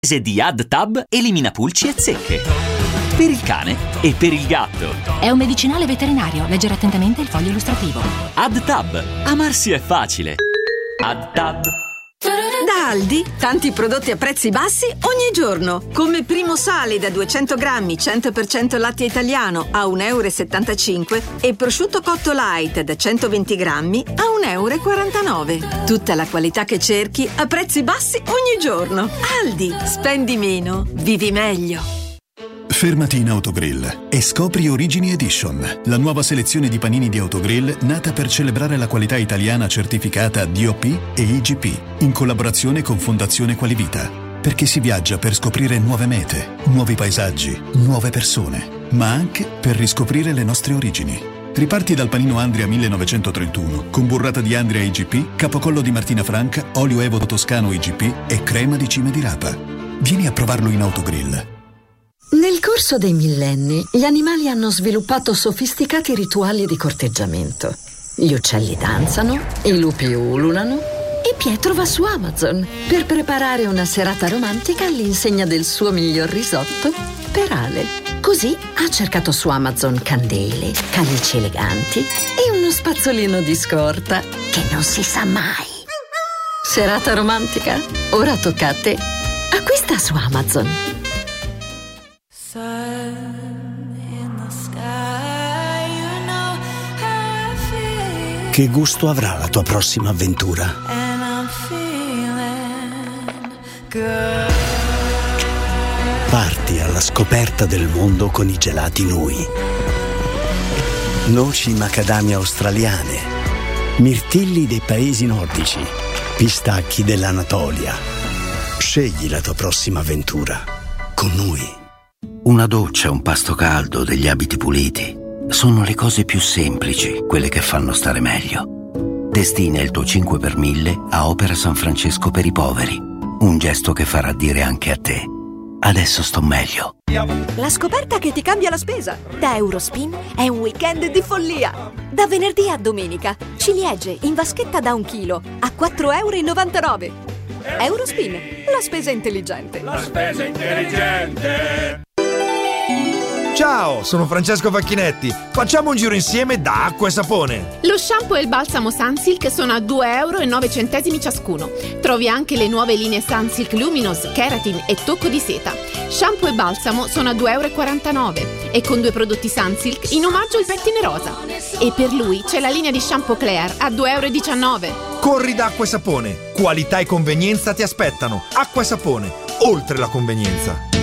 di AddTab elimina pulci e zecche. Per il cane e per il gatto. È un medicinale veterinario. Leggere attentamente il foglio illustrativo. AddTab. Amarsi è facile. AddTab. Da Aldi, tanti prodotti a prezzi bassi ogni giorno. Come Primo Sale da 200 grammi, 100% latte italiano a 1,75 € e prosciutto cotto light da 120 grammi a 1,49 €. Tutta la qualità che cerchi a prezzi bassi ogni giorno. Aldi, spendi meno, vivi meglio. Fermati in Autogrill e scopri Origini Edition, la nuova selezione di panini di Autogrill nata per celebrare la qualità italiana certificata DOP e IGP, in collaborazione con Fondazione Qualivita. Perché si viaggia per scoprire nuove mete, nuovi paesaggi, nuove persone, ma anche per riscoprire le nostre origini. Riparti dal panino Andria 1931, con burrata di Andria IGP, capocollo di Martina Franca, olio Evo Toscano IGP e crema di cime di rapa. Vieni a provarlo in Autogrill. Nel corso dei millenni, gli animali hanno sviluppato sofisticati rituali di corteggiamento. Gli uccelli danzano, i lupi ululano e Pietro va su Amazon per preparare una serata romantica all'insegna del suo miglior risotto per Ale. Così ha cercato su Amazon candele, calici eleganti e uno spazzolino di scorta che non si sa mai. Serata romantica? Ora tocca a te. Acquista su Amazon. Che gusto avrà la tua prossima avventura? Parti alla scoperta del mondo con i gelati Nui. Noci macadamia australiane, mirtilli dei paesi nordici, pistacchi dell'Anatolia. Scegli la tua prossima avventura con Nui. Una doccia, un pasto caldo, degli abiti puliti. Sono le cose più semplici, quelle che fanno stare meglio. Destina il tuo 5 per 1000 a Opera San Francesco per i poveri. Un gesto che farà dire anche a te: adesso sto meglio. La scoperta che ti cambia la spesa. Da Eurospin è un weekend di follia. Da venerdì a domenica, ciliegie in vaschetta da 1 chilo a 4,99 €. Eurospin, la spesa intelligente. La spesa intelligente. Ciao, sono Francesco Facchinetti. Facciamo un giro insieme da Acqua e Sapone. Lo shampoo e il balsamo Sunsilk sono a 2,09 € ciascuno. Trovi anche le nuove linee Sunsilk Luminous, Keratin e Tocco di Seta. Shampoo e balsamo sono a 2,49 € e con 2 prodotti Sunsilk in omaggio al pettine rosa. E per lui c'è la linea di shampoo Claire a 2,19 €. Corri da Acqua e Sapone. Qualità e convenienza ti aspettano. Acqua e Sapone, oltre la convenienza.